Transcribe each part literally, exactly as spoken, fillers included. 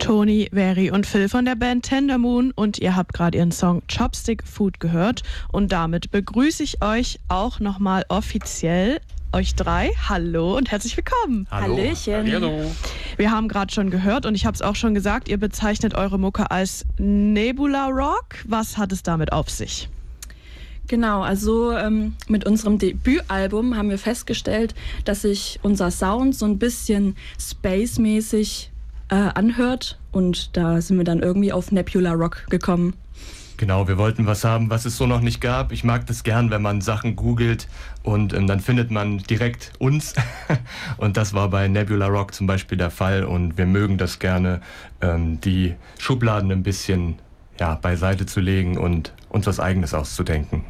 Toni, Veri und Phil von der Band Tendermoon und ihr habt gerade ihren Song Chopstick Food gehört und damit begrüße ich euch auch nochmal offiziell, euch drei. Hallo und herzlich willkommen. Hallo. Hallöchen. Hallo. Wir haben gerade schon gehört und ich habe es auch schon gesagt, ihr bezeichnet eure Mucke als Nebula Rock. Was hat es damit auf sich? Genau, also ähm, mit unserem Debütalbum haben wir festgestellt, dass sich unser Sound so ein bisschen space-mäßig äh, anhört und da sind wir dann irgendwie auf Nebula Rock gekommen. Genau, wir wollten was haben, was es so noch nicht gab. Ich mag das gern, wenn man Sachen googelt und ähm, dann findet man direkt uns. Und das war bei Nebula Rock zum Beispiel der Fall. Und wir mögen das gerne, ähm, die Schubladen ein bisschen ja, beiseite zu legen und uns was Eigenes auszudenken.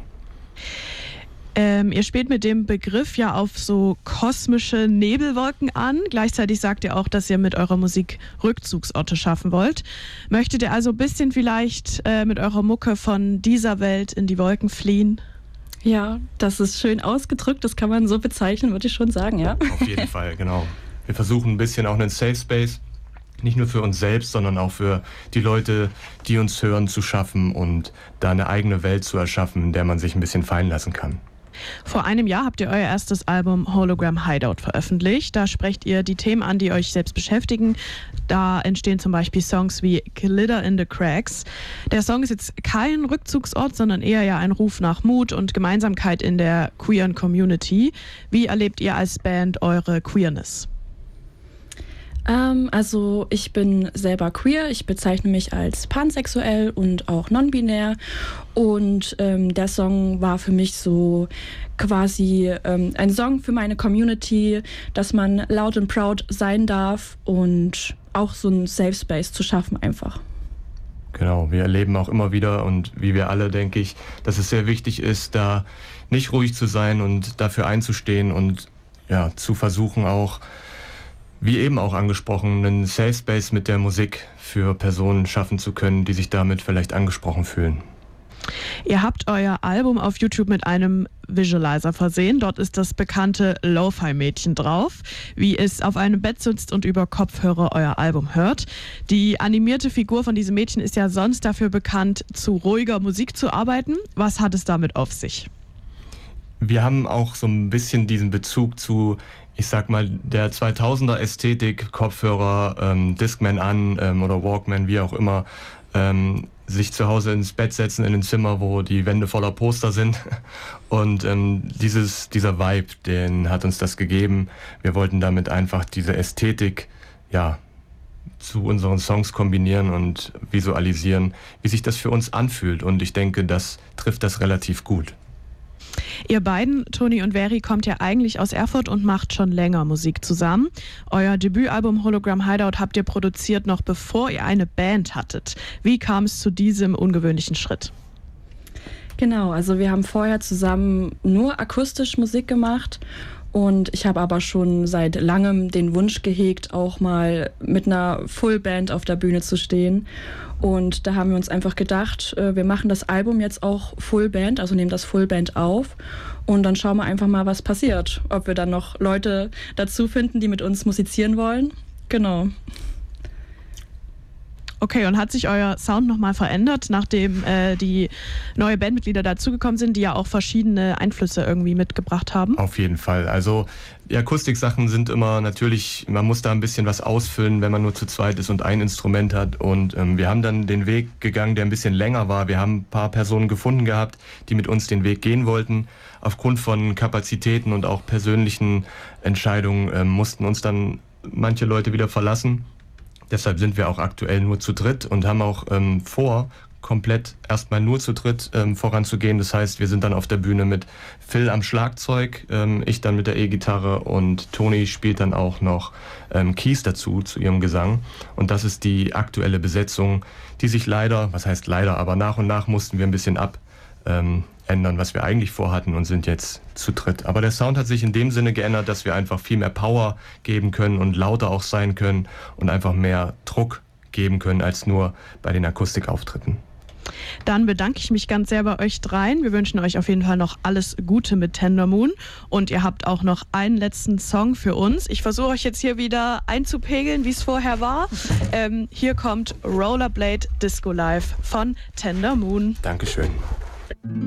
Ähm, ihr spielt mit dem Begriff ja auf so kosmische Nebelwolken an. Gleichzeitig sagt ihr auch, dass ihr mit eurer Musik Rückzugsorte schaffen wollt. Möchtet ihr also ein bisschen vielleicht äh, mit eurer Mucke von dieser Welt in die Wolken fliehen? Ja, das ist schön ausgedrückt, das kann man so bezeichnen, würde ich schon sagen, ja. Auf jeden Fall, genau. Wir versuchen ein bisschen auch einen Safe Space, nicht nur für uns selbst, sondern auch für die Leute, die uns hören, zu schaffen und da eine eigene Welt zu erschaffen, in der man sich ein bisschen fallen lassen kann. Vor einem Jahr habt ihr euer erstes Album Hologram Hideout veröffentlicht. Da sprecht ihr die Themen an, die euch selbst beschäftigen. Da entstehen zum Beispiel Songs wie Glitter in the Cracks. Der Song ist jetzt kein Rückzugsort, sondern eher ja ein Ruf nach Mut und Gemeinsamkeit in der queeren Community. Wie erlebt ihr als Band eure Queerness? Ähm, also ich bin selber queer, ich bezeichne mich als pansexuell und auch non-binär und ähm, der Song war für mich so quasi ähm, ein Song für meine Community, dass man laut und proud sein darf und auch so einen Safe Space zu schaffen einfach. Genau, wir erleben auch immer wieder und wie wir alle, denke ich, dass es sehr wichtig ist, da nicht ruhig zu sein und dafür einzustehen und ja, zu versuchen auch, wie eben auch angesprochen, einen Safe Space mit der Musik für Personen schaffen zu können, die sich damit vielleicht angesprochen fühlen. Ihr habt euer Album auf YouTube mit einem Visualizer versehen. Dort ist das bekannte Lo-Fi-Mädchen drauf, wie es auf einem Bett sitzt und über Kopfhörer euer Album hört. Die animierte Figur von diesem Mädchen ist ja sonst dafür bekannt, zu ruhiger Musik zu arbeiten. Was hat es damit auf sich? Wir haben auch so ein bisschen diesen Bezug zu, ich sag mal, der zweitausender Ästhetik, Kopfhörer, ähm, Discman an ähm, oder Walkman, wie auch immer, ähm, sich zu Hause ins Bett setzen, in ein Zimmer, wo die Wände voller Poster sind. Und ähm, dieses, dieser Vibe, den hat uns das gegeben. Wir wollten damit einfach diese Ästhetik, ja, zu unseren Songs kombinieren und visualisieren, wie sich das für uns anfühlt. Und ich denke, das trifft das relativ gut. Ihr beiden, Toni und Veri, kommt ja eigentlich aus Erfurt und macht schon länger Musik zusammen. Euer Debütalbum Hologram Hideout habt ihr produziert, noch bevor ihr eine Band hattet. Wie kam es zu diesem ungewöhnlichen Schritt? Genau, also wir haben vorher zusammen nur akustisch Musik gemacht und ich habe aber schon seit langem den Wunsch gehegt, auch mal mit einer Fullband auf der Bühne zu stehen. Und da haben wir uns einfach gedacht, wir machen das Album jetzt auch Fullband, also nehmen das Fullband auf und dann schauen wir einfach mal, was passiert. Ob wir dann noch Leute dazu finden, die mit uns musizieren wollen. Genau. Okay, und hat sich euer Sound nochmal verändert, nachdem äh, die neue Bandmitglieder dazugekommen sind, die ja auch verschiedene Einflüsse irgendwie mitgebracht haben? Auf jeden Fall. Also die Akustiksachen sind immer natürlich, man muss da ein bisschen was ausfüllen, wenn man nur zu zweit ist und ein Instrument hat. Und ähm, wir haben dann den Weg gegangen, der ein bisschen länger war. Wir haben ein paar Personen gefunden gehabt, die mit uns den Weg gehen wollten. Aufgrund von Kapazitäten und auch persönlichen Entscheidungen ähm, mussten uns dann manche Leute wieder verlassen. Deshalb sind wir auch aktuell nur zu dritt und haben auch ähm, vor, komplett erstmal nur zu dritt ähm, voranzugehen. Das heißt, wir sind dann auf der Bühne mit Phil am Schlagzeug, ähm, ich dann mit der E-Gitarre und Toni spielt dann auch noch ähm, Keys dazu, zu ihrem Gesang. Und das ist die aktuelle Besetzung, die sich leider, was heißt leider, aber nach und nach mussten wir ein bisschen ab ähm, ändern, was wir eigentlich vorhatten und sind jetzt zu dritt. Aber der Sound hat sich in dem Sinne geändert, dass wir einfach viel mehr Power geben können und lauter auch sein können und einfach mehr Druck geben können als nur bei den Akustikauftritten. Dann bedanke ich mich ganz sehr bei euch dreien. Wir wünschen euch auf jeden Fall noch alles Gute mit Tender Moon. Und ihr habt auch noch einen letzten Song für uns. Ich versuche euch jetzt hier wieder einzupegeln, wie es vorher war. Ähm, hier kommt Rollerblade Disco Live von Tender Moon. Dankeschön.